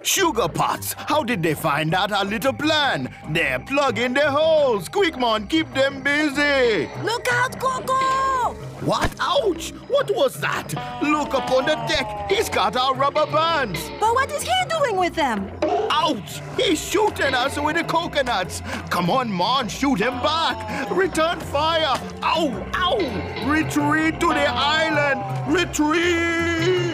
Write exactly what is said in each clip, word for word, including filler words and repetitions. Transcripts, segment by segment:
Sugar pots, how did they find out our little plan? They're plugging their holes. Quick, man, keep them busy. Look out, Coco! What? Ouch! What was that? Look up on the deck. He's got our rubber bands. But what is he doing with them? Ouch! He's shooting us with the coconuts. Come on, man, shoot him back. Return fire. Ow! Ow! Retreat to the island. Retreat!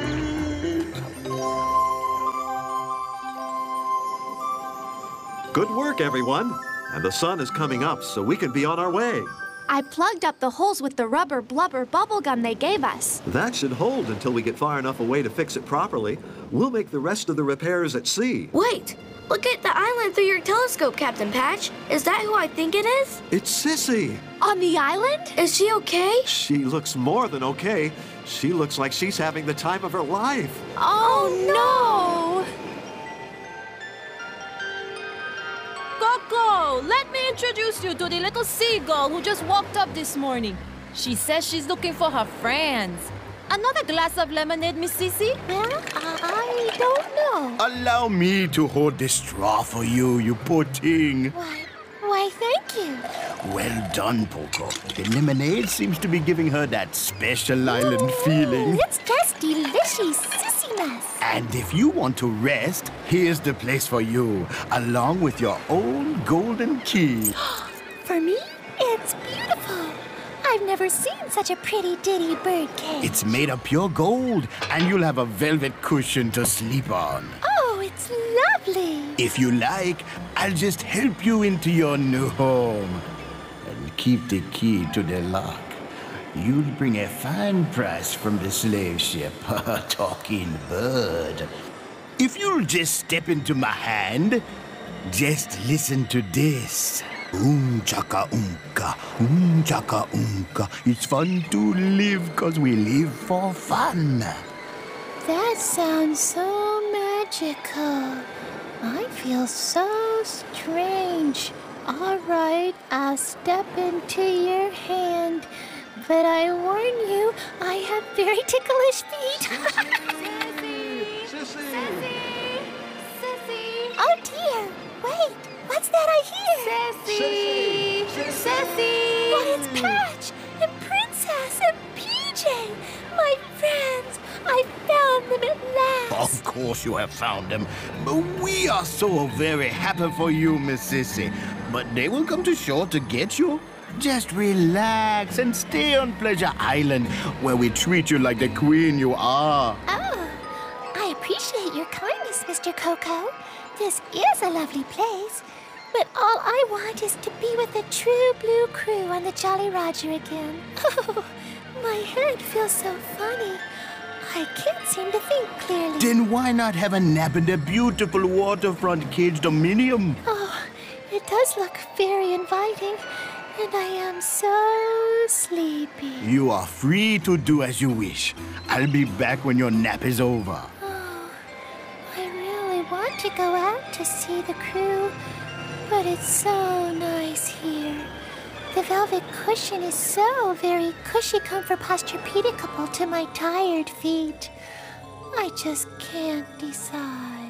Good work, everyone. And the sun is coming up, so we can be on our way. I plugged up the holes with the rubber blubber bubble gum they gave us. That should hold until we get far enough away to fix it properly. We'll make the rest of the repairs at sea. Wait! Look at the island through your telescope, Captain Patch. Is that who I think it is? It's Sissy. On the island? Is she okay? She looks more than okay. She looks like she's having the time of her life. Oh, no! Coco, let me introduce you to the little seagull who just walked up this morning. She says she's looking for her friends. Another glass of lemonade, Miss Sissy? Well, I don't know. Allow me to hold this straw for you, you poor thing. Why, why, thank you. Well done, Poco. The lemonade seems to be giving her that special island feeling. It's just delicious sissiness. And if you want to rest, here's the place for you, along with your own golden key. For me, it's beautiful. I've never seen such a pretty ditty bird cage. It's made of pure gold, and you'll have a velvet cushion to sleep on. Oh, it's lovely. If you like, I'll just help you into your new home. And keep the key to the lock. You'll bring a fine price from the slave ship, talking bird. If you'll just step into my hand, just listen to this. Um chaka umka, um chaka umka. It's fun to live, cause we live for fun. That sounds so magical. I feel so strange. All right, I'll step into your hand. But I warn you, I have very ticklish feet. Sissy! Sissy! Sissy! Oh dear! Wait, what's that I hear? Sissy! Sissy! Why, it's Patch and Princess and P J, my friends. I found them at last. Of course you have found them. But we are so very happy for you, Miss Sissy. But they will come to shore to get you. Just relax and stay on Pleasure Island, where we treat you like the queen you are. Oh, I appreciate your kindness, Mister Coco. This is a lovely place. But all I want is to be with the true blue crew on the Jolly Roger again. Oh, my head feels so funny. I can't seem to think clearly. Then why not have a nap in the beautiful waterfront cage dominium? Oh, it does look very inviting. And I am so sleepy. You are free to do as you wish. I'll be back when your nap is over. Oh, I really want to go out to see the crew, but it's so nice here. The velvet cushion is so very cushy comfort posture-pedicable to my tired feet. I just can't decide.